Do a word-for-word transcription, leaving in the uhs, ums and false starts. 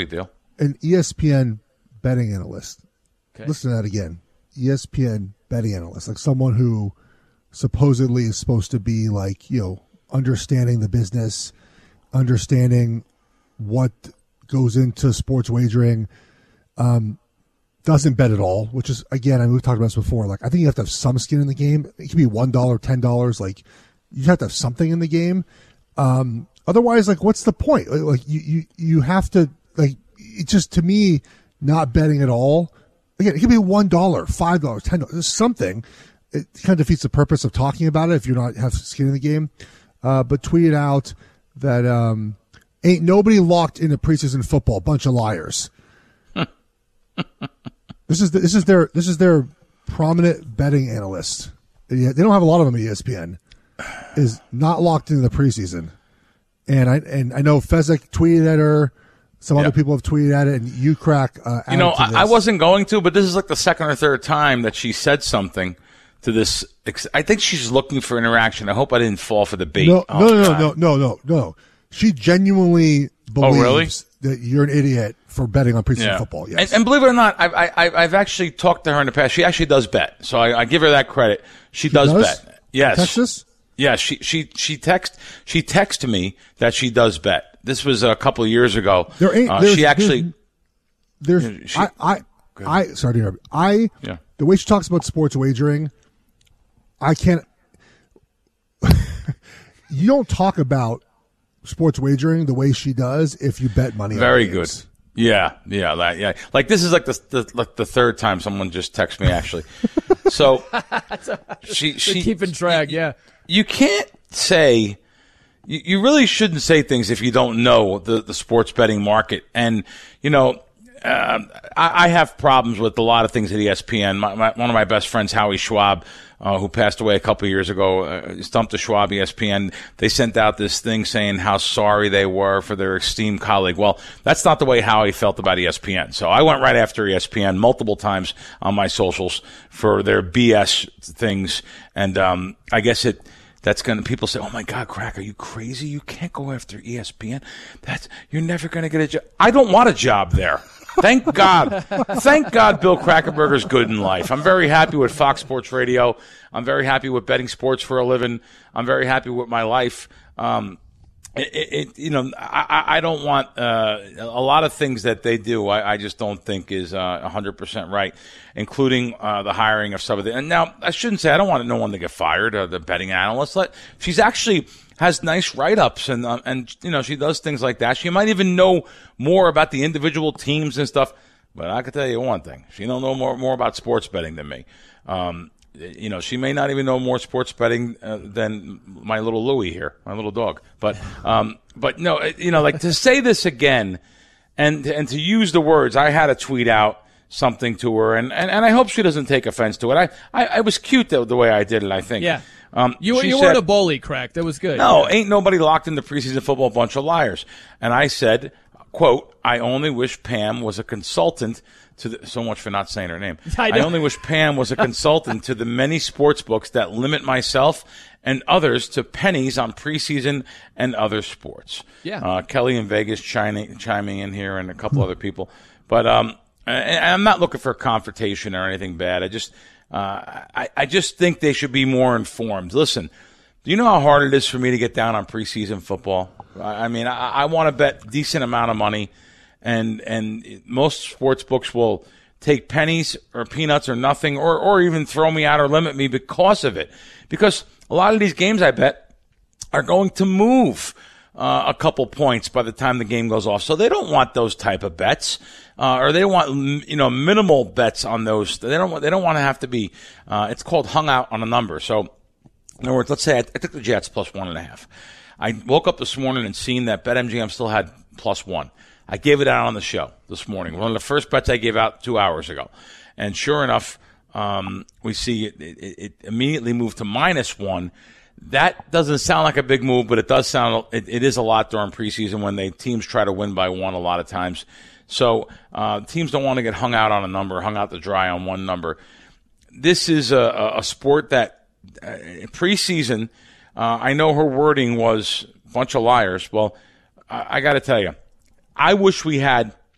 big deal. An E S P N betting analyst. Okay. Listen to that again. E S P N betting analyst, like someone who supposedly is supposed to be like, you know, understanding the business, understanding what goes into sports wagering, um, doesn't bet at all, which is, again, I mean, we've talked about this before. Like, I think you have to have some skin in the game. It can be one dollar, ten dollars. Like, you have to have something in the game. Um, otherwise, like, what's the point? Like, like you, you, you have to, like, it just, to me, not betting at all. Again, it could be one dollar, five dollars, ten dollars, something. It kind of defeats the purpose of talking about it if you're not have skin in the game. Uh, but tweeted out that um, ain't nobody locked into preseason football. Bunch of liars. This is the, this is their this is their prominent betting analyst. They don't have a lot of them at E S P N. Is not locked into the preseason, and I and I know Fezzik tweeted at her. Some yeah. other people have tweeted at it, and you crack. Uh, you know, I, I wasn't going to, but this is like the second or third time that she said something to this. I think she's looking for interaction. I hope I didn't fall for the bait. No, oh, no, no, no, no, no, no. She genuinely believes oh, really? that you're an idiot for betting on preseason yeah. football. Yes. And, and believe it or not, I've, I, I've actually talked to her in the past. She actually does bet, so I, I give her that credit. She, she does, does bet. Yes. Texas? Yeah, she she she text she texted me that she does bet. This was a couple of years ago. There ain't. Uh, she actually. There's. there's she, I. I. I sorry to interrupt. I. Yeah. The way she talks about sports wagering, I can't. You don't talk about sports wagering the way she does if you bet money. Very on good. Yeah, yeah, that, yeah. Like this is like the, the like the third time someone just texted me actually. So she she keeping track. Yeah, you can't say. You, you really shouldn't say things if you don't know the the sports betting market. And you know, uh, I, I have problems with a lot of things at E S P N. My, my, one of my best friends, Howie Schwab, uh, who passed away a couple of years ago, uh, stumped the Schwab E S P N. They sent out this thing saying how sorry they were for their esteemed colleague. Well, that's not the way Howie felt about E S P N. So I went right after E S P N multiple times on my socials for their B S things. And um, I guess it that's going to, people say, oh my God, Crack, are you crazy? You can't go after E S P N. That's, you're never going to get a job. I don't want a job there. Thank God. Thank God Bill Krackomberger's good in life. I'm very happy with Fox Sports Radio. I'm very happy with betting sports for a living. I'm very happy with my life. Um, it, it, you know, I, I don't want uh, a lot of things that they do. I, I just don't think is uh, one hundred percent right, including uh, the hiring of some of the. And now I shouldn't say I don't want no one to get fired. Uh, the betting analyst. Let, she's actually has nice write-ups and uh, and you know she does things like that. She might even know more about the individual teams and stuff. But I can tell you one thing: she don't know more more about sports betting than me. Um, You know, she may not even know more sports betting uh, than my little Louie here, my little dog. But, um, but no, you know, like to say this again, and and to use the words, I had to tweet out something to her, and, and, and I hope she doesn't take offense to it. I I, I was cute the, the way I did it. I think. Yeah. Um, you you said, weren't a bully, Crack. That was good. No, yeah. Ain't nobody locked into preseason football. Bunch of liars. And I said, quote, I only wish Pam was a consultant. To the, so much for not saying her name. I, I only wish Pam was a consultant to the many sports books that limit myself and others to pennies on preseason and other sports. Yeah. Uh, Kelly in Vegas chiming, chiming in here and a couple other people. But um, I, I'm not looking for a confrontation or anything bad. I just, uh, I, I just think they should be more informed. Listen, do you know how hard it is for me to get down on preseason football? I, I mean, I, I want to bet a decent amount of money. And and most sports books will take pennies or peanuts or nothing, or, or even throw me out or limit me because of it. Because a lot of these games, I bet, are going to move uh, a couple points by the time the game goes off. So they don't want those type of bets, uh, or they want you know minimal bets on those. They don't they don't want to have to be. Uh, it's called hung out on a number. So in other words, let's say I, I took the Jets plus one and a half. I woke up this morning and seen that BetMGM still had plus one. I gave it out on the show this morning. One of the first bets I gave out two hours ago. And sure enough, um, we see it, it, it immediately moved to minus one. That doesn't sound like a big move, but it does sound, it, it is a lot during preseason when they teams try to win by one a lot of times. So uh, teams don't want to get hung out on a number, hung out to dry on one number. This is a, a sport that uh, preseason, uh, I know her wording was a bunch of liars. Well, I, I got to tell you, I wish we had